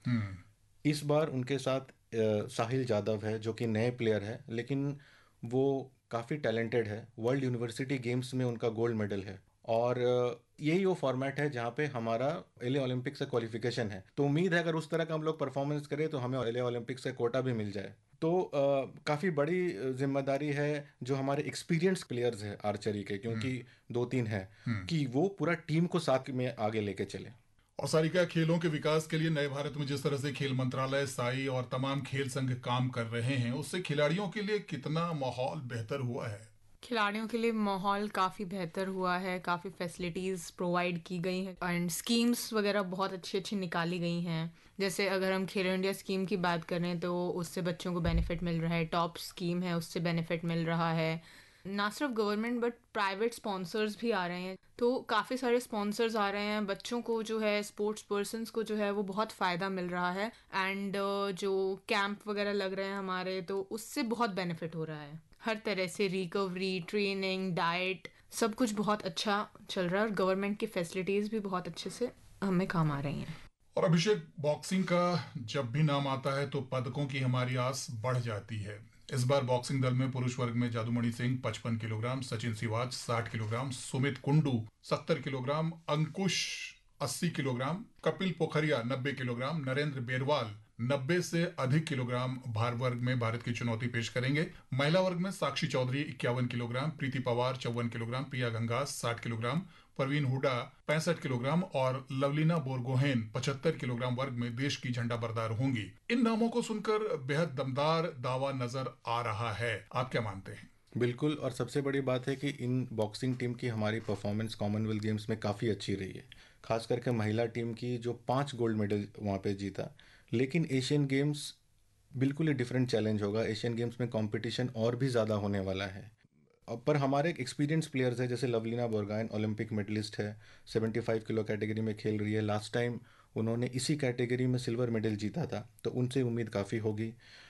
इस बार उनके साथ साहिल जादव है जो कि नए प्लेयर है, लेकिन वो काफ़ी टैलेंटेड है। वर्ल्ड यूनिवर्सिटी गेम्स में उनका गोल्ड मेडल है। और यही वो फॉर्मेट है जहाँ पे हमारा एले ओलंपिक से क्वालिफिकेशन है। तो उम्मीद है अगर उस तरह का हम लोग परफॉर्मेंस करें तो हमें एले ओलंपिक से कोटा भी मिल जाए। तो काफ़ी बड़ी जिम्मेदारी है जो हमारे एक्सपीरियंस प्लेयर्स हैं आर्चरी के, क्योंकि दो तीन हैं, कि वो पूरा टीम को साथ में आगे लेके चले। और सारिका, खेलों के विकास के लिए नए भारत में जिस तरह से खेल मंत्रालय, साई और तमाम खेल संघ काम कर रहे हैं, उससे खिलाड़ियों के लिए कितना माहौल बेहतर हुआ है? खिलाड़ियों के लिए माहौल काफ़ी बेहतर हुआ है, काफ़ी फैसिलिटीज़ प्रोवाइड की गई हैं एंड स्कीम्स वगैरह बहुत अच्छी अच्छी निकाली गई हैं। जैसे अगर हम खेलो इंडिया स्कीम की बात करें तो उससे बच्चों को बेनिफिट मिल रहा है, टॉप स्कीम है उससे बेनिफिट मिल रहा है। ना सिर्फ गवर्नमेंट बट प्राइवेट स्पॉन्सर्स भी आ रहे हैं, तो काफ़ी सारे स्पॉन्सर्स आ रहे हैं। बच्चों को जो है, स्पोर्ट्स पर्सन्स को जो है वो बहुत फ़ायदा मिल रहा है। एंड जो कैंप वगैरह लग रहे हैं हमारे, तो उससे बहुत बेनिफिट हो रहा है। हर तरह से रिकवरी, ट्रेनिंग, डाइट, सब कुछ बहुत अच्छा चल रहा है और गवर्नमेंट की फैसिलिटीज़ भी बहुत अच्छे से हमें काम आ रही हैं। और अभिषेक, बॉक्सिंग का जब भी नाम आता है तो पदकों की हमारी आस बढ़ जाती है। इस बार बॉक्सिंग दल में पुरुष वर्ग में जादूमणि Singh 55 kilogram, Sachin Siwach 60 kilogram, Sumit Kundu 70 kilogram, अंकुश 80 किलोग्राम, कपिल पोखरिया 90 किलोग्राम, नरेंद्र बेरवाल 90 से अधिक किलोग्राम भार वर्ग में भारत की चुनौती पेश करेंगे। महिला वर्ग में साक्षी चौधरी 51 किलोग्राम, प्रीति पवार 54 किलोग्राम, प्रिया गंगास 60 किलोग्राम, परवीन हुडा 65 किलोग्राम और लवलीना बोरगोहेन 75 किलोग्राम वर्ग में देश की झंडा बरदार होंगी। इन नामों को सुनकर बेहद दमदार दावा नजर आ रहा है, आप क्या मानते हैं? बिल्कुल। और सबसे बड़ी बात है कि इन बॉक्सिंग टीम की हमारी परफॉर्मेंस कॉमनवेल्थ गेम्स में काफ़ी अच्छी रही है। खास करके महिला टीम की जो 5 गोल्ड मेडल वहाँ पे जीता। लेकिन एशियन गेम्स बिल्कुल ही डिफरेंट चैलेंज होगा। एशियन गेम्स में कंपटीशन और भी ज़्यादा होने वाला है। पर हमारे एक्सपीरियंस प्लेयर्स हैं, जैसे लवलीना बोरगोहेन ओलंपिक मेडलिस्ट है, 75 किलो कैटेगरी में खेल रही है। लास्ट टाइम उन्होंने इसी कैटेगरी में सिल्वर मेडल जीता था, तो उनसे उम्मीद काफ़ी होगी।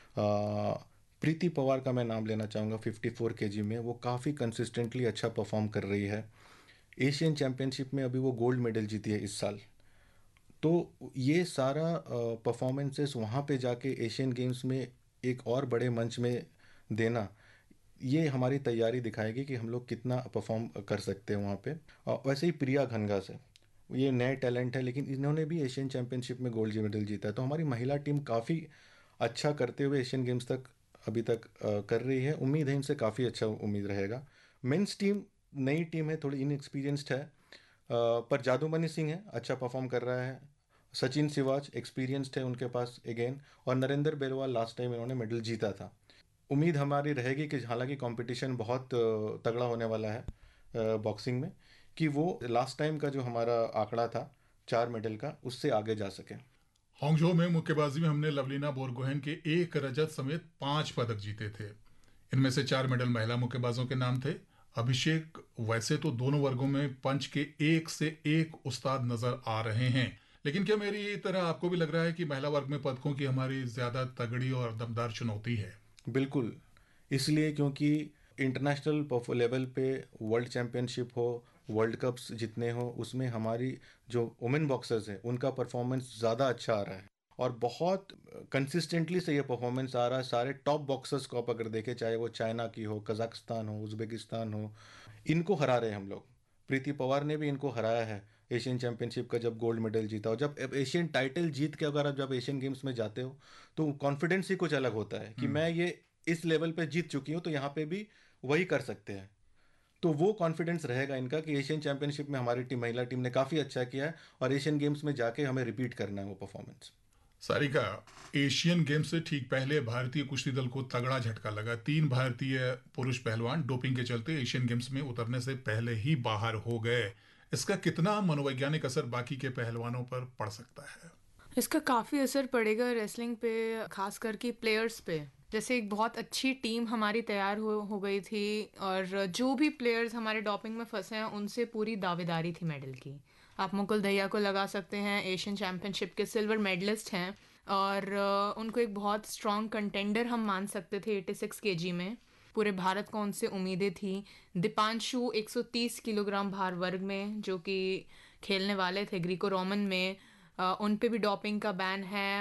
प्रीति पवार का मैं नाम लेना चाहूँगा, 54 केजी में वो काफ़ी कंसिस्टेंटली अच्छा परफॉर्म कर रही है। एशियन चैम्पियनशिप में अभी वो गोल्ड मेडल जीती है इस साल। तो ये सारा परफॉर्मेंसेस वहाँ पे जाके एशियन गेम्स में एक और बड़े मंच में देना, ये हमारी तैयारी दिखाएगी कि हम लोग कितना परफॉर्म कर सकते हैं वहाँ पे। और वैसे ही प्रिया घनघास है, ये नए टैलेंट है, लेकिन इन्होंने भी एशियन चैम्पियनशिप में गोल्ड मेडल जीता है। तो हमारी महिला टीम काफ़ी अच्छा करते हुए एशियन गेम्स तक अभी तक कर रही है। उम्मीद है इनसे काफ़ी अच्छा उम्मीद रहेगा। मेंस टीम नई टीम है, थोड़ी इनएक्सपीरियंस्ड है, पर जादूमणि सिंह है, अच्छा परफॉर्म कर रहा है। सचिन सिवाच एक्सपीरियंस्ड है उनके पास अगेन। और नरेंद्र बेरवाल लास्ट टाइम इन्होंने मेडल जीता था। उम्मीद हमारी रहेगी कि हालांकि कंपटीशन बहुत तगड़ा होने वाला है बॉक्सिंग में, कि वो लास्ट टाइम का जो हमारा आंकड़ा था 4 मेडल का, उससे आगे जा सके। हांगझो में मुक्केबाजी में हमने लवलीना बोरगोहेन के 1 रजत समेत 5 पदक जीते थे। इनमें से 4 मेडल महिला मुक्केबाजों के नाम थे। अभिषेक, वैसे तो दोनों वर्गों में पंच के एक से एक उस्ताद नजर आ रहे हैं, लेकिन क्या मेरी तरह आपको भी लग रहा है कि महिला वर्ग में पदकों की हमारी ज्यादा तगड़ी और दमदार चुनौती है? बिल्कुल। इसलिए क्योंकि इंटरनेशनल लेवल पे वर्ल्ड चैम्पियनशिप हो, वर्ल्ड कप्स जितने हो, उसमें हमारी जो वुमेन बॉक्सर्स हैं उनका परफॉर्मेंस ज़्यादा अच्छा आ रहा है। और बहुत कंसिस्टेंटली से ये परफॉर्मेंस आ रहा है। सारे टॉप बॉक्सर्स को आप अगर देखें, चाहे वो चाइना की हो, कजाकिस्तान हो, उज़्बेकिस्तान हो, इनको हरा रहे हैं हम लोग। प्रीति पवार ने भी इनको हराया है एशियन चैंपियनशिप का जब गोल्ड मेडल जीता। और जब एशियन टाइटल जीत के अगर आप जब एशियन गेम्स में जाते हो, तो कॉन्फिडेंस ही कुछ अलग होता है कि मैं ये इस लेवल पे जीत चुकी हूँ, तो यहाँ पे भी वही कर सकते हैं। तो वो कॉन्फिडेंस रहेगा इनका कि एशियन चैंपियनशिप में हमारी टीम, महिला टीम ने काफ़ी अच्छा किया है, और एशियन गेम्स में जाके हमें रिपीट करना है वो परफॉर्मेंस। सारिका, एशियन गेम से ठीक पहले भारतीय कुश्ती दल को तगड़ा झटका लगा। 3 भारतीय पुरुष पहलवान डोपिंग के चलते एशियन गेम्स में उतरने से पहले ही बाहर हो गए। इसका कितना मनोवैज्ञानिक असर बाकी के पहलवानों पर पड़ सकता है? इसका काफ़ी असर पड़ेगा रेसलिंग पे, खास करके प्लेयर्स पे। जैसे एक बहुत अच्छी टीम हमारी तैयार हो गई थी, और जो भी प्लेयर्स हमारे डॉपिंग में फंसे हैं उनसे पूरी दावेदारी थी मेडल की। आप मुकुल दहिया को लगा सकते हैं, एशियन चैम्पियनशिप के सिल्वर मेडलिस्ट हैं, और उनको एक बहुत स्ट्रॉन्ग कंटेंडर हम मान सकते थे 86 केजी में। पूरे भारत को उनसे उम्मीदें थी। दीपांशु 130 किलोग्राम भार वर्ग में जो कि खेलने वाले थे ग्रीको रोमन में, उन पे भी डॉपिंग का बैन है।